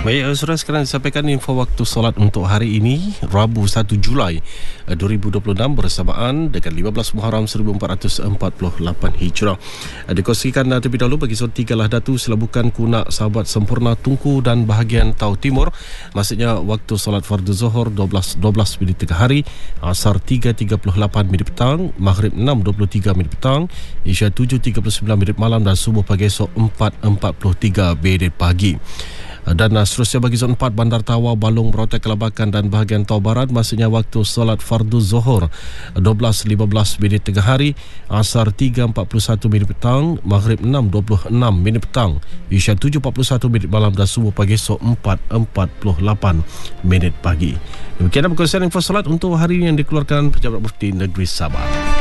Baik, saudara, sekarang disampaikan info waktu solat untuk hari ini, Rabu 1 Julai 2026 bersamaan dengan 15 Muharram 1448 Hijrah. Dikongsikan terlebih dahulu bagi zon 3 Lahdatu, Selabukan, Kunak, Sahabat Sempurna, Tungku dan bahagian Tau Timur. Maksudnya waktu solat fardu Zuhur 12 minit tengah hari, Asar 3.38 minit petang, Maghrib 6.23 minit petang, Isya 7.39 minit malam dan Subuh pagi esok 4.43 minit pagi. Dan seterusnya bagi zon 4 Bandar Tawa, Balong, Berotek, Kelabakan dan bahagian Tau Barat, maksudnya waktu solat fardu Zuhur 12.15 minit tengah hari, Asar 3.41 minit petang, Maghrib 6.26 minit petang, Isya 7.41 minit malam dan Subuh pagi esok 4.48 minit pagi. Demikian perkongsian info solat untuk hari ini yang dikeluarkan Pejabat Mufti Negeri Sabah.